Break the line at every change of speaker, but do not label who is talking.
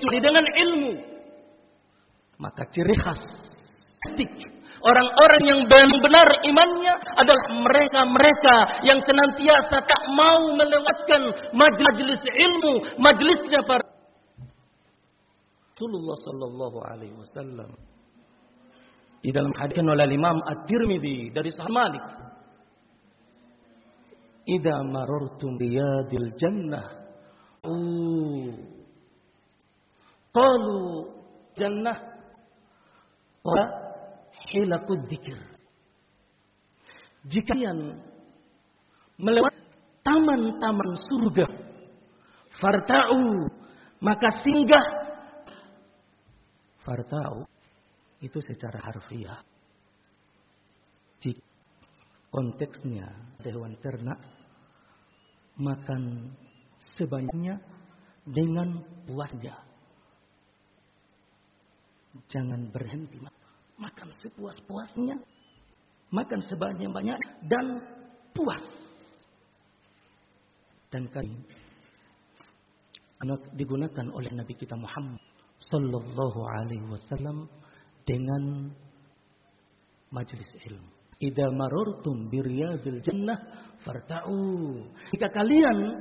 kecuali dengan ilmu. Maka ciri khas orang-orang yang benar imannya adalah mereka-mereka yang senantiasa tak mau melewatkan majelis ilmu, majelisnya para Rasulullah sallallahu alaihi wasallam. Di dalam hadis oleh Imam At-Tirmidzi dari Sahih Malik, "Idza marartum riyadil jannah, qalu jannah wa hilaqud dzikr." Jika kalian melewati taman-taman surga, farta'u, maka singgah. Farta'u itu secara harfiah. Jika konteksnya hewan ternak, makan sebanyaknya dengan puasnya. Jangan berhenti, makan sepuas-puasnya, makan sebanyak-banyak dan puas. Dan kali digunakan oleh Nabi kita Muhammad sallallahu alaihi wasallam dengan majelis ilmu. Idza marartum biriyadil jannah farta'u. Jika kalian